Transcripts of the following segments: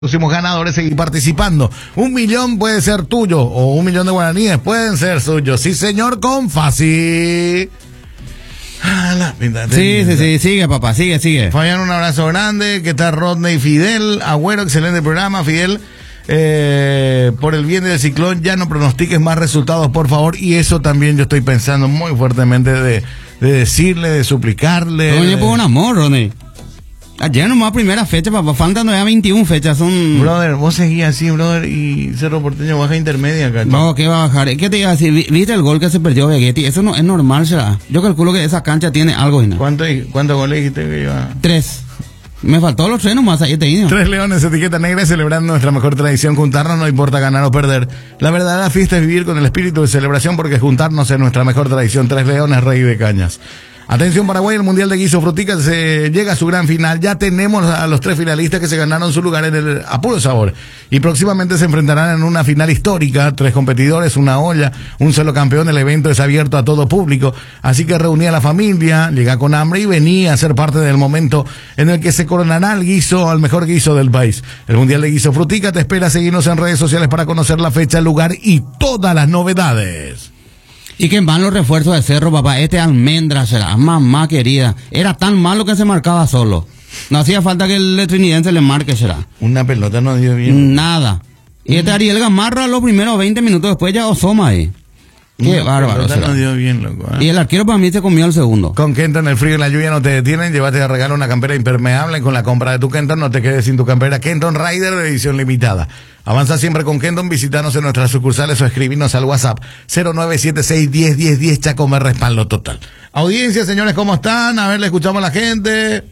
próximos ganadores, seguir participando. 1 millón puede ser tuyo o 1 millón de guaraníes pueden ser suyos. Sí, señor, con fácil. Sí, sigue, papá, sigue. Fabián, un abrazo grande. ¿Qué tal, Rodney? Fidel, Agüero, excelente programa, Fidel. Por el bien del Ciclón, ya no pronostiques más resultados, por favor. Y eso también yo estoy pensando muy fuertemente de decirle, de suplicarle. Oye, por un amor, Rodney. Ayer nomás primera fecha, papá, faltan ya 21 fechas, son... Brother, vos seguís así, brother, y Cerro Porteño baja intermedia acá. No, ¿qué va a bajar? ¿Qué te iba a decir? ¿Viste el gol que se perdió Vegetti? Eso no es normal, ¿será? Yo calculo que esa cancha tiene algo, ¿no? ¿Cuántos goles dijiste que iba? 3. Me faltó los 3 nomás, ahí te digo. 3 leones, etiqueta negra, celebrando nuestra mejor tradición, juntarnos, no importa ganar o perder. La verdadera fiesta es vivir con el espíritu de celebración, porque juntarnos es nuestra mejor tradición. 3 leones, rey de cañas. Atención Paraguay, el Mundial de Guiso Frutica se llega a su gran final. Ya tenemos a los 3 finalistas que se ganaron su lugar en el Apuro Sabor. Y próximamente se enfrentarán en una final histórica. 3 competidores, una olla, un solo campeón. El evento es abierto a todo público. Así que reuní a la familia, llega con hambre y venía a ser parte del momento en el que se coronará el guiso al mejor guiso del país. El Mundial de Guiso Frutica te espera. Seguirnos en redes sociales para conocer la fecha, el lugar y todas las novedades. Y que van los refuerzos de Cerro, papá. Almendra será, mamá querida. Era tan malo que se marcaba solo. No hacía falta que el Trinidense le marque, será. Una pelota no dio bien. Nada. Y Ariel Gamarra los primeros 20 minutos después ya Osoma ahí. Qué bárbaro. No dio bien, loco, ¿eh? Y el arquero para mí se comió el segundo. Con Kenton, el frío y la lluvia no te detienen. Llévate de regalo una campera impermeable. Con la compra de tu Kenton no te quedes sin tu campera Kenton Rider de edición limitada. Avanza siempre con Kenton. Visítanos en nuestras sucursales o escribinos al WhatsApp 0976101010. Chaco, me respaldo total. Audiencia, señores, ¿cómo están? A ver, le escuchamos a la gente.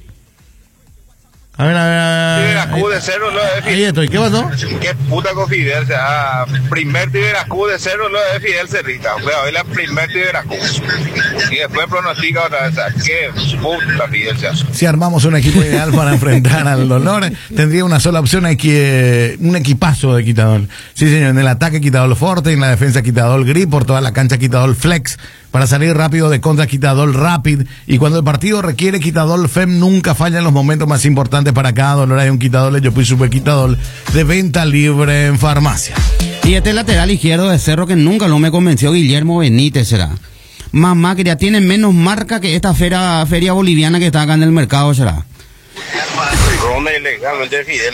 A ver. De Cerro, ahí estoy, ¿qué pasó? Qué puta con Fidel, o sea, primer tío de Veracruz de Cerro, lo de Fidel Cerrita, o sea, hoy la primer tío de Veracruz. Y después pronostica otra vez, o sea, qué puta Fidel, o sea. Si armamos un equipo ideal para enfrentar al dolor, tendría una sola opción, un equipazo de Quitador. Sí, señor, en el ataque Quitador Forte, en la defensa Quitador Grip, por toda la cancha Quitador Flex, para salir rápido de contra Quitador Rapid, y cuando el partido requiere Quitador FEM, nunca falla en los momentos más importantes. Para cada dolor hay un Quitador, yo fui super Quitador de venta libre en farmacia. Y este lateral izquierdo de Cerro que nunca no me convenció, Guillermo Benítez será. Mamá que ya tiene menos marca que esta feria boliviana que está acá en el mercado será. Ronda ilegalmente Fidel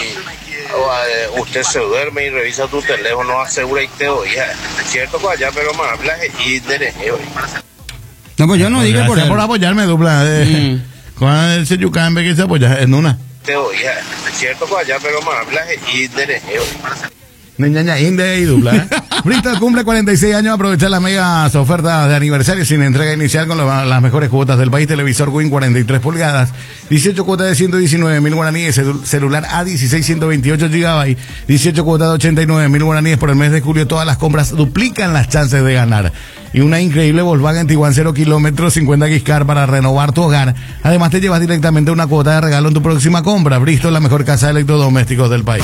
y usted se duerme y revisa tu teléfono, asegura y te oye. Cierto que allá pero más habla y derecho. No, pues yo no dije por apoyarme, dupla. ¿Cuál es el Yucambe que se apoya en una? Te oye. Cierto que allá pero más habla y derecho. Niña Inde y dupla. Bristol cumple 46 años. Aprovechar las megas ofertas de aniversario sin entrega inicial con las mejores cuotas del país. Televisor Win 43 pulgadas, 18 cuotas de 119.000 guaraníes. Celular A16 128 GB, 18 cuotas de 89.000 guaraníes por el mes de julio. Todas las compras duplican las chances de ganar. Y una increíble Volkswagen Tiguan 0 kilómetros, 50 Giscar para renovar tu hogar. Además te llevas directamente una cuota de regalo en tu próxima compra. Bristol, la mejor casa de electrodomésticos del país.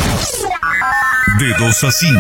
De 2 a 5.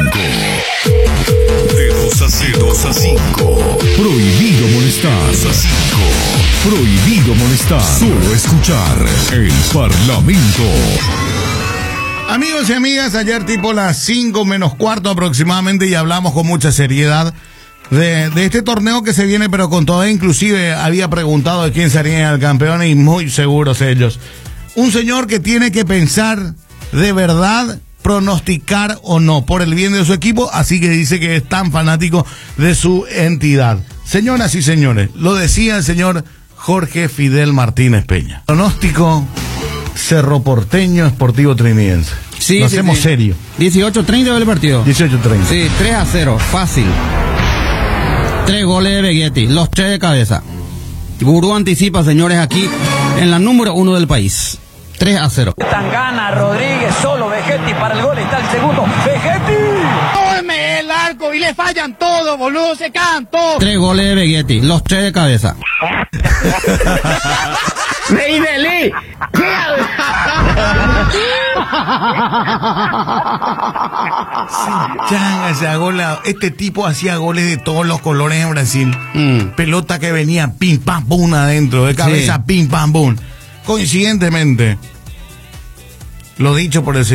De 2 a 5. Prohibido molestar. 2 a 5. Prohibido molestar. Solo escuchar el Parlamento. Amigos y amigas, ayer tipo las 5 menos cuarto aproximadamente, y hablamos con mucha seriedad de este torneo que se viene, pero con todo, inclusive había preguntado de quién sería el campeón y muy seguros ellos. Un señor que tiene que pensar de verdad, pronosticar o no, por el bien de su equipo, así que dice que es tan fanático de su entidad. Señoras y señores, lo decía el señor Jorge Fidel Martínez Peña. Pronóstico Cerro Porteño Sportivo Trinidense. Sí, lo hacemos serio. 18-30 del partido. 18-30. Sí, 3-0, fácil. 3 goles de Vegetti, los 3 de cabeza. Gurú anticipa, señores, aquí en la número 1 del país. 3-0. Tangana, Rodríguez, solo Vegetti para el gol, está el segundo. ¡Vegetti! ¡Tómeme el arco y le fallan todos, boludo! ¡Se caen todos! 3 goles de Vegetti, los 3 de cabeza. ¡Reideli! Changa, se gola. Este tipo hacía goles de todos los colores en Brasil. Pelota que venía pim pam pum adentro, de cabeza pim pam pum. Coincidentemente, lo dicho por el señor